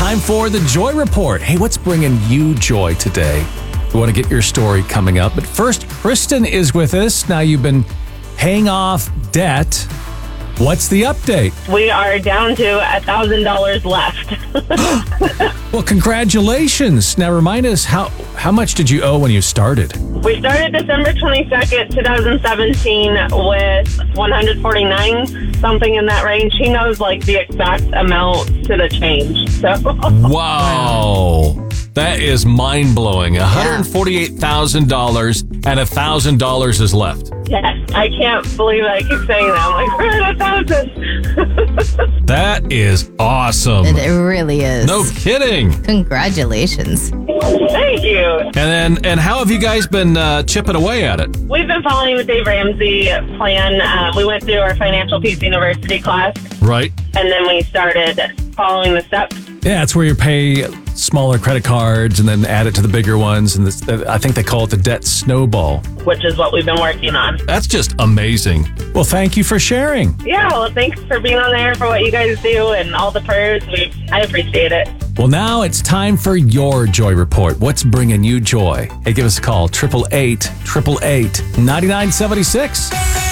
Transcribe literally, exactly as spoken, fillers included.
time for the Joy Report. Hey, what's bringing you joy today? We want to get your story coming up. But first, Kristen is with us. Now you've been paying off debt. What's the update? We are down to one thousand dollars left. Well, congratulations. Now remind us, how, how much did you owe when you started? We started December twenty-second, twenty seventeen with one hundred forty-nine, something in that range. He knows like the exact amount to the change. So Wow. That is mind-blowing. one hundred forty-eight thousand dollars and one thousand dollars is left. yes, I can't believe I keep saying that. I'm like, we're at a thousand. That is awesome. It really is. No kidding. Congratulations. Thank you. And then, and how have you guys been uh, chipping away at it? We've been following the Dave Ramsey plan. Uh, we went through our Financial Peace University class, Right. and then we started following the steps. Yeah, it's where you pay smaller credit cards and then add it to the bigger ones. And this, I think they call it the debt snowball. Which is what we've been working on. That's just amazing. Well, thank you for sharing. Yeah, well, thanks for being on there, for what you guys do, and all the prayers. We, I appreciate it. Well, now it's time for your Joy Report. What's bringing you joy? Hey, give us a call, eight eight eight, eight eight eight, nine nine seven six.